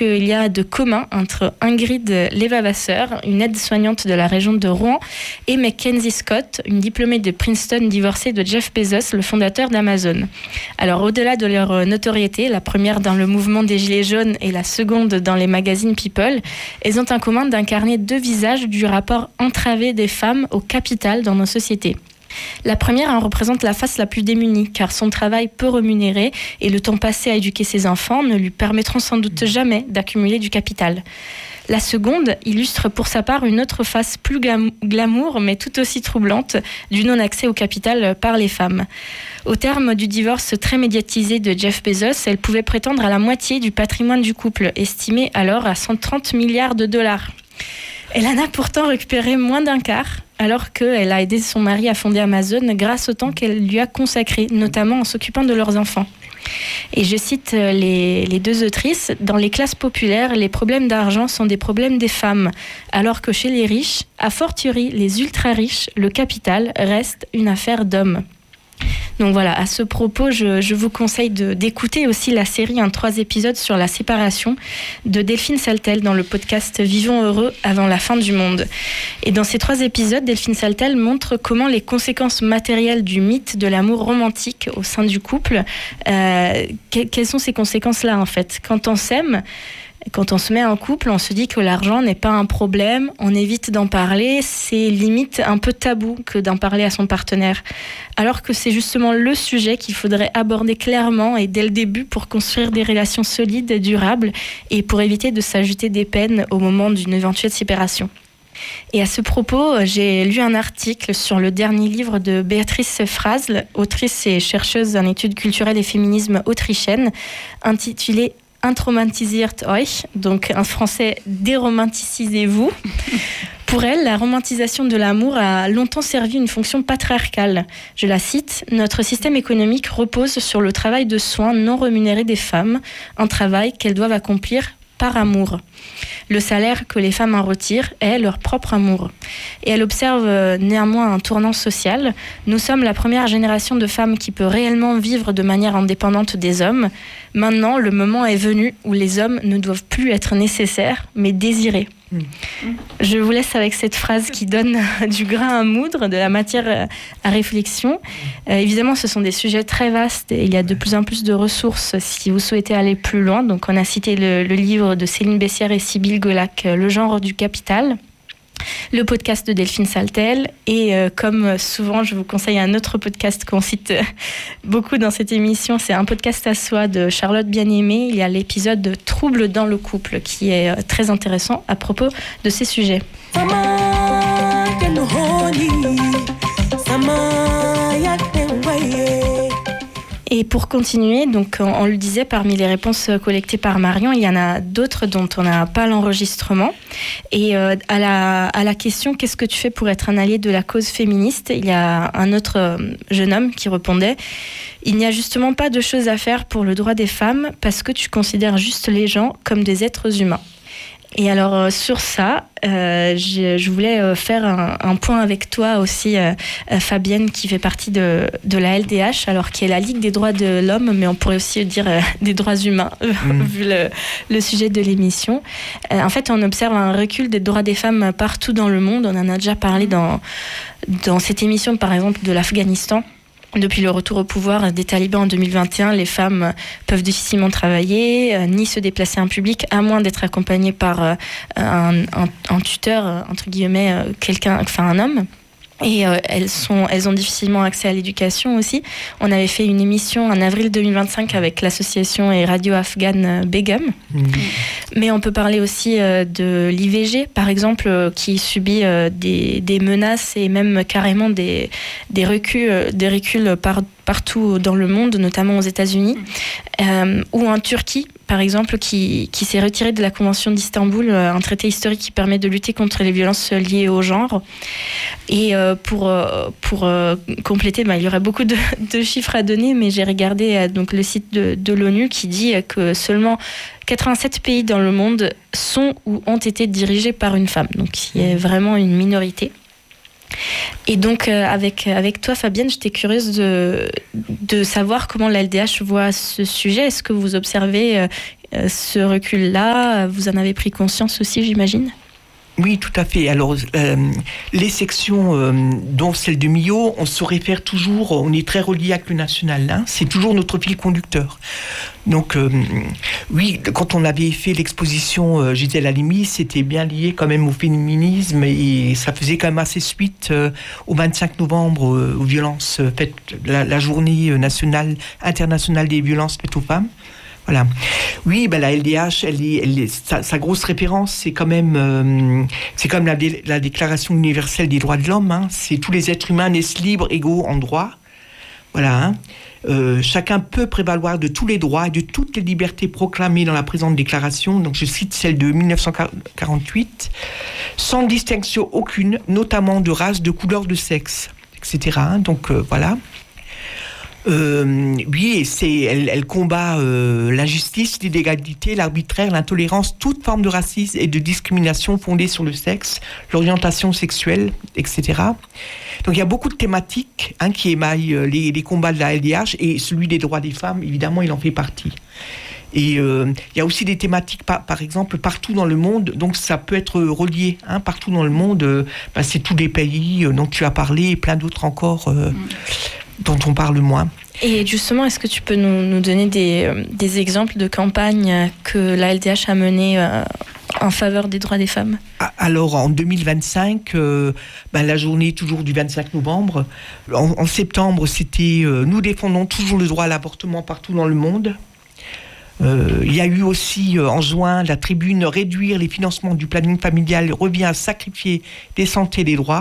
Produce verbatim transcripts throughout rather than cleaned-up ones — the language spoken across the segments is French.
qu'il y a de commun entre Ingrid Levavasseur, une aide-soignante de la région de Rouen, et Mackenzie Scott, une diplômée de Princeton divorcée de Jeff Bezos, le fondateur d'Amazon. Alors, au-delà de leur notoriété, la première dans le mouvement des Gilets jaunes et la seconde dans les magazines People, elles ont en commun d'incarner deux visages du rapport entravé des femmes au capital dans nos sociétés. La première en représente la face la plus démunie, car son travail peu rémunéré et le temps passé à éduquer ses enfants ne lui permettront sans doute jamais d'accumuler du capital. La seconde illustre pour sa part une autre face plus glamour, mais tout aussi troublante, du non-accès au capital par les femmes. Au terme du divorce très médiatisé de Jeff Bezos, elle pouvait prétendre à la moitié du patrimoine du couple, estimé alors à cent trente milliards de dollars. Elle en a pourtant récupéré moins d'un quart, alors qu'elle a aidé son mari à fonder Amazon grâce au temps qu'elle lui a consacré, notamment en s'occupant de leurs enfants. Et je cite les, les deux autrices, « Dans les classes populaires, les problèmes d'argent sont des problèmes des femmes, alors que chez les riches, a fortiori les ultra-riches, le capital reste une affaire d'hommes. » Donc voilà, à ce propos, je, je vous conseille de, d'écouter aussi la série en trois épisodes sur la séparation de Delphine Saltel dans le podcast Vivons heureux avant la fin du monde. Et dans ces trois épisodes, Delphine Saltel montre comment les conséquences matérielles du mythe de l'amour romantique au sein du couple, euh, que, quelles sont ces conséquences-là en fait ? Quand on s'aime, quand on se met en couple, on se dit que l'argent n'est pas un problème, on évite d'en parler, c'est limite un peu tabou que d'en parler à son partenaire. Alors que c'est justement le sujet qu'il faudrait aborder clairement et dès le début pour construire des relations solides et durables et pour éviter de s'ajouter des peines au moment d'une éventuelle séparation. Et à ce propos, j'ai lu un article sur le dernier livre de Béatrice Frasle, autrice et chercheuse en études culturelles et féminisme autrichienne, intitulé Entromantisiert euch, donc en français « déromanticisez-vous ». Pour elle, la romantisation de l'amour a longtemps servi une fonction patriarcale. Je la cite, « Notre système économique repose sur le travail de soins non rémunéré des femmes, un travail qu'elles doivent accomplir par amour. Le salaire que les femmes en retirent est leur propre amour. » Et elle observe néanmoins un tournant social. Nous sommes la première génération de femmes qui peut réellement vivre de manière indépendante des hommes. Maintenant, le moment est venu où les hommes ne doivent plus être nécessaires, mais désirés. Mmh. Je vous laisse avec cette phrase qui donne du grain à moudre, de la matière à réflexion. Euh, évidemment, ce sont des sujets très vastes et il y a de plus en plus de ressources si vous souhaitez aller plus loin. Donc, on a cité le, le livre de Céline Bessière et Sybille Golac, Le genre du capital, le podcast de Delphine Saltel et euh, comme souvent je vous conseille un autre podcast qu'on cite euh, beaucoup dans cette émission, c'est un podcast à soi de Charlotte Bien-Aimée. Il y a l'épisode de Troubles dans le couple qui est euh, très intéressant à propos de ces sujets. Et pour continuer, donc on, on le disait, parmi les réponses collectées par Marion, il y en a d'autres dont on n'a pas l'enregistrement. Et euh, à, la, à la question « Qu'est-ce que tu fais pour être un allié de la cause féministe ?» il y a un autre euh, jeune homme qui répondait « Il n'y a justement pas de choses à faire pour le droit des femmes parce que tu considères juste les gens comme des êtres humains. » Et alors euh, sur ça, euh, je, je voulais euh, faire un, un point avec toi aussi, euh, euh, Fabienne, qui fait partie de, de la L D H, alors qui est la Ligue des droits de l'homme, mais on pourrait aussi dire euh, des droits humains, mmh. vu le, le sujet de l'émission. Euh, en fait, on observe un recul des droits des femmes partout dans le monde. On en a déjà parlé dans, dans cette émission, par exemple, de l'Afghanistan. Depuis le retour au pouvoir des talibans en deux mille vingt et un, les femmes peuvent difficilement travailler, euh, ni se déplacer en public, à moins d'être accompagnées par euh, un, un, un tuteur, entre guillemets, euh, quelqu'un, enfin un homme. Et euh, elles, sont, elles ont difficilement accès à l'éducation aussi. On avait fait une émission en avril deux mille vingt-cinq avec l'association et radio afghane Begum. Mmh. Mais on peut parler aussi euh, de l'I V G, par exemple, euh, qui subit euh, des, des menaces et même carrément des, des reculs, euh, des reculs par, partout dans le monde, notamment aux États-Unis, euh, ou en Turquie, par exemple, qui, qui s'est retiré de la Convention d'Istanbul, un traité historique qui permet de lutter contre les violences liées au genre. Et euh, pour, pour euh, compléter, bah, il y aurait beaucoup de, de chiffres à donner, mais j'ai regardé euh, donc, le site de, de l'ONU qui dit que seulement quatre-vingt-sept pays dans le monde sont ou ont été dirigés par une femme, donc il y a vraiment une minorité. Et donc euh, avec, avec toi Fabienne, j'étais curieuse de, de savoir comment la L D H voit ce sujet. Est-ce que vous observez euh, Euh, ce recul-là, vous en avez pris conscience aussi, j'imagine ? Oui, tout à fait. Alors, euh, les sections, euh, dont celle de Millau, on se réfère toujours, on est très relié avec le national, hein, c'est toujours notre fil conducteur. Donc, euh, oui, quand on avait fait l'exposition euh, Gisèle Halimi, c'était bien lié quand même au féminisme et ça faisait quand même assez suite euh, au vingt-cinq novembre, euh, aux violences faites, la, la journée nationale, internationale des violences faites aux femmes. Voilà. Oui, ben la L D H, elle est, elle est, sa, sa grosse référence, c'est quand même, euh, c'est comme la, dé, la Déclaration universelle des droits de l'homme. Hein. C'est tous les êtres humains naissent libres, égaux en droit. Voilà. Hein. Euh, chacun peut prévaloir de tous les droits et de toutes les libertés proclamées dans la présente déclaration. Donc, je cite celle de dix-neuf cent quarante-huit, sans distinction aucune, notamment de race, de couleur, de sexe, et cetera. Hein. Donc, euh, voilà. Euh, oui, c'est, elle, elle combat euh, l'injustice, l'illégalité, l'arbitraire, l'intolérance, toute forme de racisme et de discrimination fondée sur le sexe, l'orientation sexuelle, et cetera. Donc il y a beaucoup de thématiques hein, qui émaillent euh, les, les combats de la L D H et celui des droits des femmes, évidemment, il en fait partie. Et euh, il y a aussi des thématiques, par, par exemple, partout dans le monde, donc ça peut être relié, hein, partout dans le monde, euh, ben, c'est tous les pays euh, dont tu as parlé et plein d'autres encore. Euh, mmh. dont on parle moins. Et justement, est-ce que tu peux nous, nous donner des, euh, des exemples de campagnes que la L D H a menées euh, en faveur des droits des femmes ? Alors, en deux mille vingt-cinq, euh, ben, la journée toujours du vingt-cinq novembre, en, en septembre, c'était euh, « Nous défendons toujours le droit à l'avortement partout dans le monde ». Euh, il y a eu aussi euh, en juin la tribune « Réduire les financements du planning familial revient à sacrifier des santé et des droits ».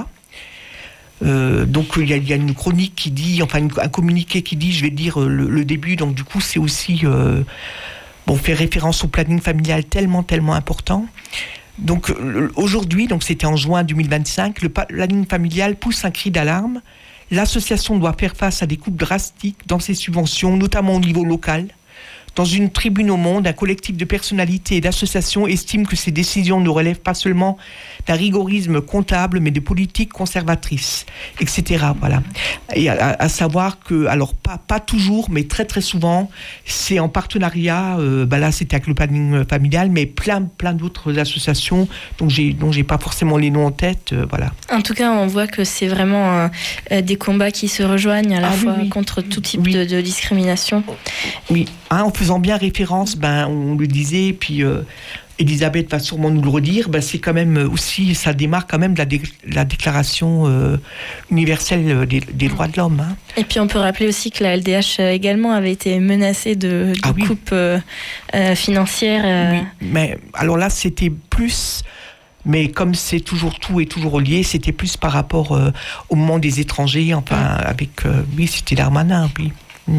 Euh, donc il y, y a une chronique qui dit, enfin une, un communiqué qui dit, je vais dire euh, le, le début, donc du coup c'est aussi, euh, bon, fait référence au planning familial tellement, tellement important. Donc euh, aujourd'hui, donc c'était en juin deux mille vingt-cinq, le planning familial pousse un cri d'alarme. L'association doit faire face à des coupes drastiques dans ses subventions, notamment au niveau local. Dans une tribune au Monde, un collectif de personnalités et d'associations estime que ces décisions ne relèvent pas seulement d'un rigorisme comptable, mais de politiques conservatrices, et cetera. Voilà. Et à, à savoir que, alors pas, pas toujours, mais très très souvent, c'est en partenariat, euh, bah là c'était avec le planning familial, mais plein, plein d'autres associations dont j'ai, dont j'ai pas forcément les noms en tête. Euh, voilà. En tout cas, on voit que c'est vraiment euh, des combats qui se rejoignent à la ah, fois oui, oui. contre tout type oui. de, de discrimination. Oui, hein, en faisant bien référence, ben, on le disait, puis euh, Elisabeth va sûrement nous le redire, ben, c'est quand même aussi, ça démarre quand même de la, dé, la déclaration euh, universelle des, des droits de l'homme. Hein. Et puis on peut rappeler aussi que la L D H également avait été menacée de, de ah, oui. coupes euh, euh, financières. Euh... Oui, mais alors là c'était plus... Mais comme c'est toujours tout est toujours relié, c'était plus par rapport euh, au moment des étrangers, enfin avec... Euh, oui, c'était Darmanin, oui. Mm.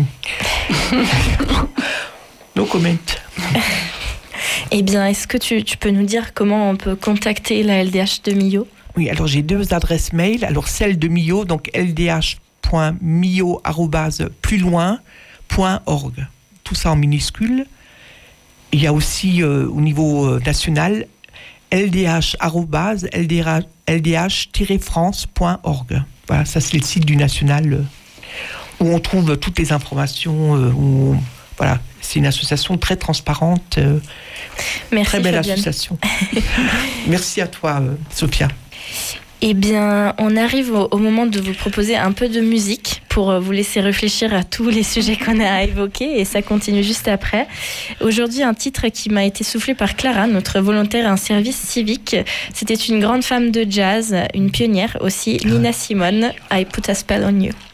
No comment. Eh bien, est-ce que tu, tu peux nous dire comment on peut contacter la L D H de Millau ? Oui, alors j'ai deux adresses mail. Alors celle de Millau, donc l d h point millau arobase plus loin point org. Tout ça en minuscule. Il y a aussi euh, au niveau euh, national l d h arobase l d h tiret france point org. Voilà, ça c'est le site du national euh, où on trouve toutes les informations. Euh, où, voilà, c'est une association très transparente. Euh, Merci, très belle Fabienne. Association. Merci à toi, euh, Sophia. Eh bien, on arrive au, au moment de vous proposer un peu de musique pour vous laisser réfléchir à tous les sujets qu'on a évoqués et ça continue juste après. Aujourd'hui, un titre qui m'a été soufflé par Clara, notre volontaire en service civique. C'était une grande femme de jazz, une pionnière aussi, Nina Simone, I Put a Spell on You.